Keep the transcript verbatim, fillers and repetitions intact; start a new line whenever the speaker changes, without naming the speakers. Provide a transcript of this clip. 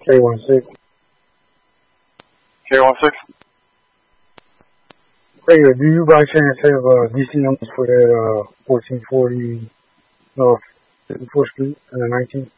K one six.
K one six.
Hey, uh, do you by chance have uh, D C numbers for that uh, fourteen forty North fifty-fourth Street and the nineteenth?